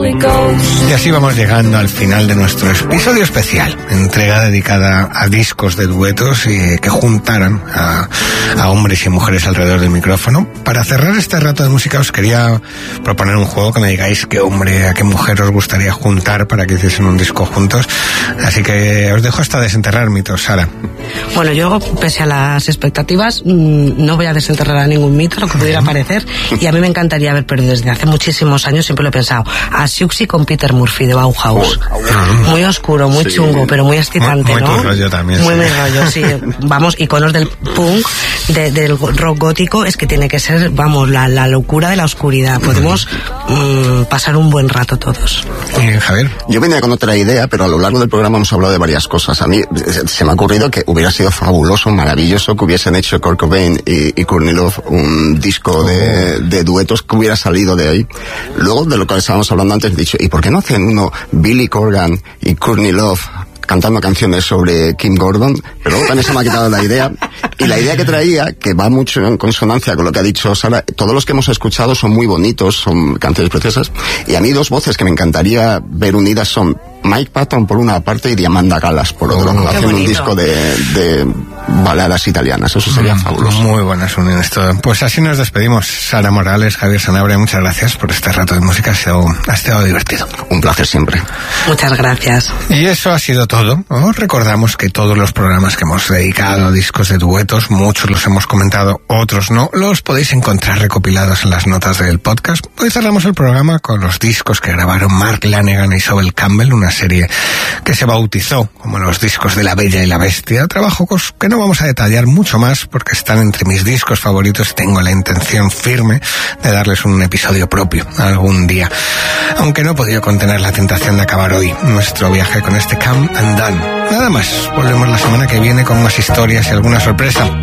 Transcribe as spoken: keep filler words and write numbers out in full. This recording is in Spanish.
Y así vamos llegando al final de nuestro episodio especial, entrega dedicada a discos de duetos y que juntaran a, a hombres y mujeres alrededor del micrófono. Para cerrar este rato de música os quería proponer un juego que me digáis qué hombre, a qué mujer os gustaría juntar para que hiciesen un disco juntos. Así que os dejo hasta desenterrar mitos, Sara. Bueno, yo, pese a las expectativas, no voy a desenterrar a ningún mito, lo que pudiera parecer, y a mí me encantaría ver, pero desde hace muchísimos años siempre lo he pensado, a Siouxsie con Peter Murphy de Bauhaus. Uh-huh. Muy oscuro, muy sí. chungo, pero muy excitante, muy, muy ¿no? Rollo también, muy sí. muy rollo, sí. Vamos, iconos del punk, de, del rock gótico, es que tiene que ser, vamos, la, la locura de la oscuridad. Podemos uh-huh. mm, pasar un buen rato todos. Eh, Javier. Yo venía con otra idea, pero a lo largo del programa hemos hablado de varias cosas. A mí se me ha ocurrido que hubiera sido fabuloso, maravilloso que hubiesen hecho Kurt Cobain y, y Courtney Love un disco de, de duetos que hubiera salido de ahí. Luego, de lo que estábamos hablando antes, he dicho, ¿y por qué no hacen uno Billy Corgan y Courtney Love cantando canciones sobre Kim Gordon? Pero luego también se me ha quitado la idea. Y la idea que traía, que va mucho en consonancia con lo que ha dicho Sara, todos los que hemos escuchado son muy bonitos, son canciones preciosas, y a mí dos voces que me encantaría ver unidas son Mike Patton por una parte y Diamanda Galas por otro, oh, haciendo un disco de, de baladas italianas. Eso sería mm, fabuloso. Muy buenas uniones todo. Pues así nos despedimos. Sara Morales, Javier Sanabria, muchas gracias por este rato de música. Ha estado, ha estado divertido. Un placer siempre. Muchas gracias. Y eso ha sido todo. Os recordamos que todos los programas que hemos dedicado a discos de duetos, muchos los hemos comentado, otros no, los podéis encontrar recopilados en las notas del podcast. Hoy cerramos el programa con los discos que grabaron Mark Lanegan e Isobel Campbell, una serie que se bautizó como los discos de La Bella y la Bestia, trabajo que no vamos a detallar mucho más porque están entre mis discos favoritos y tengo la intención firme de darles un episodio propio algún día, aunque no he podido contener la tentación de acabar hoy nuestro viaje con este Come and Done. Nada más, volvemos la semana que viene con más historias y alguna sorpresa.